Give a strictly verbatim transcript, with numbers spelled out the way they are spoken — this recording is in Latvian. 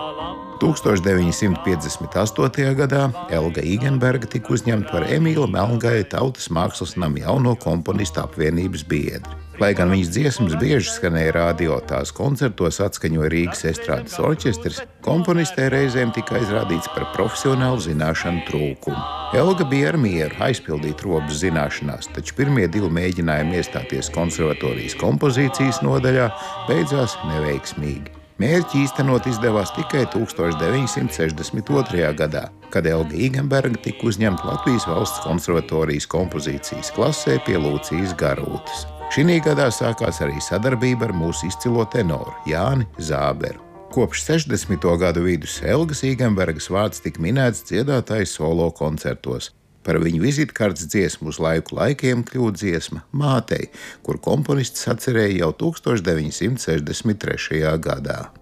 tūkstoš deviņi simti piecdesmit astotajā gadā Elga Igenberga tika uzņemta par Emīla Melngaja Tautas mākslas nama jauno komponistu apvienības biedri. Lai gan viņas dziesmas bieži skanēja radio, tās koncertos atskaņoja Rīgas estrādes orķestris, komponistē reizēm tika aizrādīts par profesionālu zināšanu trūkumu. Elga bija ar mieru aizpildīt robas zināšanās, taču pirmie divi mēģinājumi iestāties konservatorijas kompozīcijas nodaļā beidzās neveiksmīgi. Mērķi īstenot izdevās tikai tūkstoš deviņi simti sešdesmit otrajā gadā, kad Elga Igenberga tika uzņemta Latvijas Valsts konservatorijas kompozīcijas klasē pie Lūcijas Garūtas. Šī gadā sākās arī sadarbība ar mūsu izcilo tenoru Jāni Zāberu. Kopš sešdesmito gadu vidus Elgas Igenbergas vārds tika minēts dziedātājas solo koncertos. Par viņu vizitkartes dziesmu uz laiku laikiem kļūst dziesma Mātei, kur komponists atcerēja jau tūkstoš deviņi simti sešdesmit trešajā gadā.